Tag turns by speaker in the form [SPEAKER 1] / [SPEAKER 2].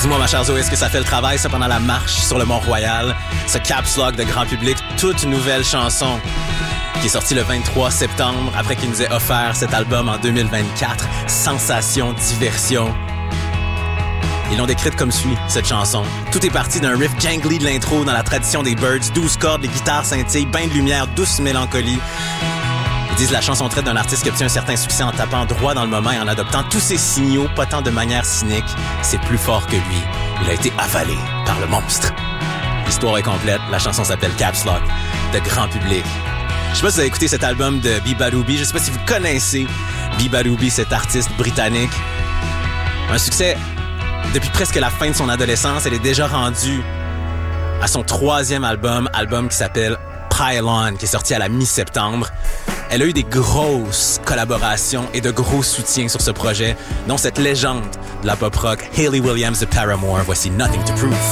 [SPEAKER 1] Dis-moi, ma chère Zoé, est-ce que ça fait le travail, ça, pendant la marche sur le Mont-Royal? Ce caps lock de grand public, toute nouvelle chanson qui est sortie le 23 septembre après qu'il nous ait offert cet album en 2024. Sensation, diversion. Ils l'ont décrite comme suit, cette chanson. Tout est parti d'un riff jangly de l'intro dans la tradition des Byrds, 12 cordes, les guitares scintillent, bain de lumière, douce mélancolie. Ils disent la chanson traite d'un artiste qui obtient un certain succès en tapant droit dans le moment et en adoptant tous ses signaux, pas tant de manière cynique. C'est plus fort que lui. Il a été avalé par le monstre. L'histoire est complète. La chanson s'appelle Caps Lock, de grand public. Je sais pas si vous avez écouté cet album de Beabadoobee. Je sais pas si vous connaissez Beabadoobee, cet artiste britannique. Un succès depuis presque la fin de son adolescence. Elle est déjà rendue à son 3e album qui s'appelle Pylon, qui est sorti à la mi-septembre. Elle a eu des grosses collaborations et de gros soutiens sur ce projet, dont cette légende de la pop rock, Hayley Williams de Paramore. Voici Nothing to Prove.